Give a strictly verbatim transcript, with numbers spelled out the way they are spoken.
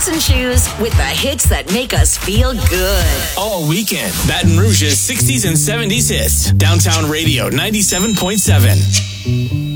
boots and shoes with the hits that make us feel good. All weekend, Baton Rouge's sixties and seventies hits. Downtown Radio ninety-seven point seven.